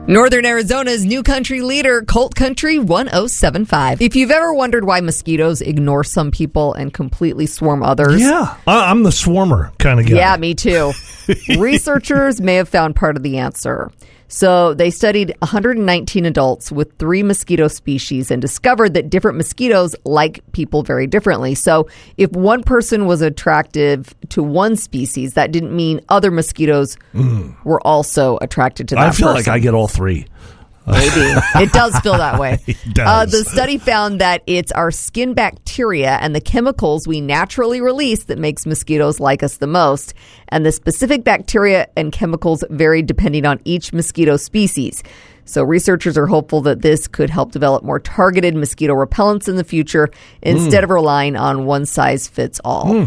Northern Arizona's new country leader, Colt Country 1075. If you've ever wondered why mosquitoes ignore some people and completely swarm others. Yeah, I'm the swarmer kind of guy. Yeah, me too. Researchers may have found part of the answer. So they studied 119 adults with 3 mosquito species and discovered that different mosquitoes like people very differently. So if one person was attractive to one species, that didn't mean other mosquitoes were also attracted to that person. I feel like I get all 3. Maybe. It does feel that way. It does. The study found that it's our skin bacteria and the chemicals we naturally release that makes mosquitoes like us the most. And the specific bacteria and chemicals vary depending on each mosquito species. So researchers are hopeful that this could help develop more targeted mosquito repellents in the future instead of relying on one size fits all.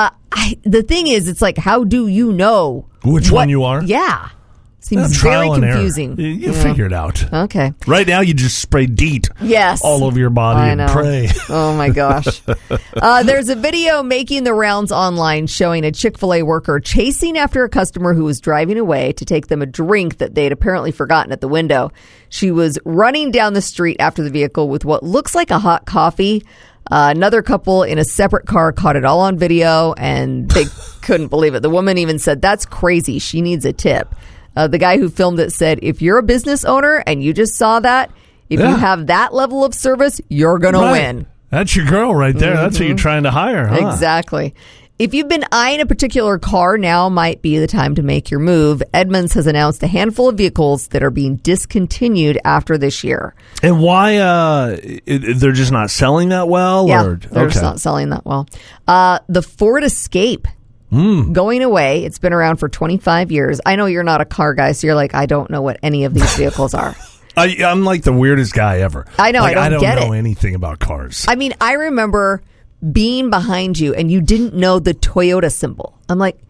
The thing is, it's like, how do you know which one you are? Yeah. Seems very confusing. You figure it out. Okay. Right now, you just spray DEET all over your body and pray. Oh, my gosh. There's a video making the rounds online showing a Chick-fil-A worker chasing after a customer who was driving away to take them a drink that they'd apparently forgotten at the window. She was running down the street after the vehicle with what looks like a hot coffee. Another couple in a separate car caught it all on video, and they couldn't believe it. The woman even said, "That's crazy. She needs a tip." The guy who filmed it said, if you're a business owner and you just saw that, if you have that level of service, you're going to win. That's your girl right there. That's what you're trying to hire, huh? Exactly. If you've been eyeing a particular car, now might be the time to make your move. Edmunds has announced a handful of vehicles that are being discontinued after this year. And why? They're just not selling that well? Yeah, they're just not selling that well. The Ford Escape. Going away. It's been around for 25 years. I know you're not a car guy, so you're like, I don't know what any of these vehicles are. I'm like the weirdest guy ever. I know, like, I don't know anything about cars. I mean, I remember being behind you and you didn't know the Toyota symbol. I'm like,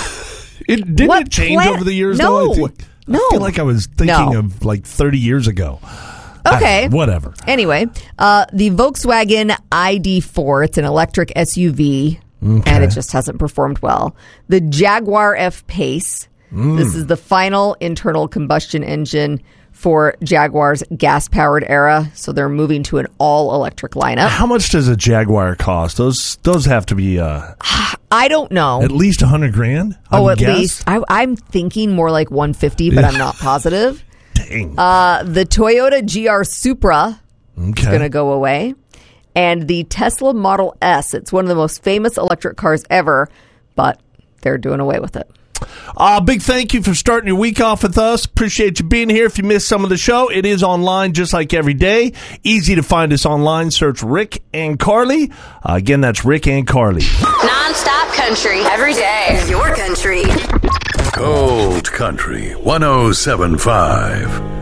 it change over the years? No, though? I feel like I was thinking of like 30 years ago. Okay. Whatever. Anyway, the Volkswagen ID4, it's an electric SUV. Okay. And it just hasn't performed well. The Jaguar F-Pace. This is the final internal combustion engine for Jaguar's gas-powered era. So they're moving to an all-electric lineup. How much does a Jaguar cost? Those have to be... I don't know. At least $100,000? At least. I'm thinking more like $150,000, but I'm not positive. Dang. The Toyota GR Supra is going to go away. And the Tesla Model S. It's one of the most famous electric cars ever, but they're doing away with it. Big thank you for starting your week off with us. Appreciate you being here. If you missed some of the show, it is online just like every day. Easy to find us online. Search Rick and Carly. Again, that's Rick and Carly. Non-stop country every day. Your country. Cold Country 1075.